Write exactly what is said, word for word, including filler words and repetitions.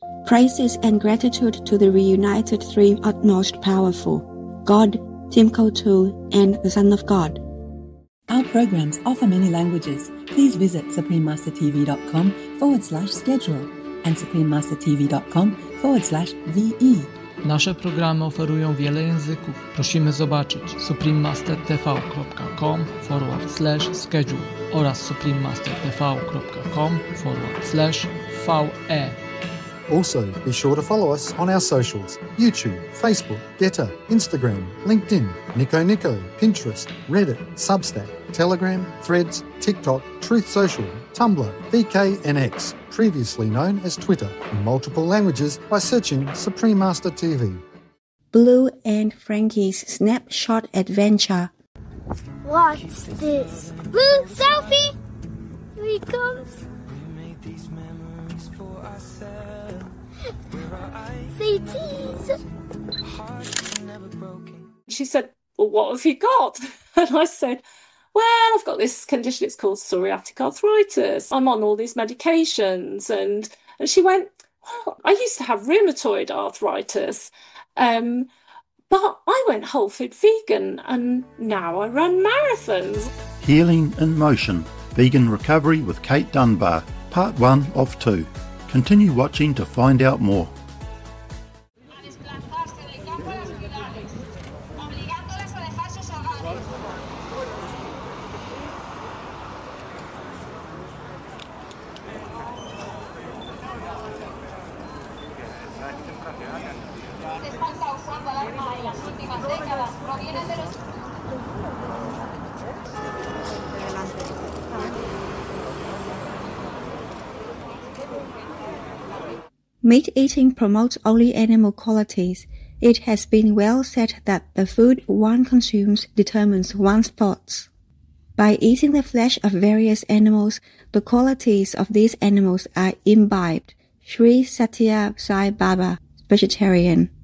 Praises and gratitude to the reunited three utmost powerful, God, Timkotu, and the Son of God. Our programs offer many languages. Please visit suprememastertv.com forward slash schedule and suprememastertv.com forward slash VE. Nasze programy oferują wiele języków. Prosimy zobaczyć suprememastertv.com forward slash schedule oraz suprememastertv.com forward slash VE. Also, be sure to follow us on our socials: YouTube, Facebook, Getter, Instagram, LinkedIn, Nico Nico, Pinterest, Reddit, Substack, Telegram, Threads, TikTok, Truth Social, Tumblr, V K and X, previously known as Twitter, in multiple languages by searching Supreme Master T V. Blue and Frankie's Snapshot Adventure. What's this? Blue, selfie! Here he comes. Say cheese. She said, well, what have you got? And I said, well, I've got this condition, it's called psoriatic arthritis. I'm on all these medications. And, and she went, well, I used to have rheumatoid arthritis, um, but I went whole food vegan and now I run marathons. Healing in Motion, Vegan Recovery with Kate Dunbar, part one of two. Continue watching to find out more. Meat eating promotes only animal qualities. It has been well said that the food one consumes determines one's thoughts. By eating the flesh of various animals, the qualities of these animals are imbibed. Sri Satya Sai Baba, vegetarian.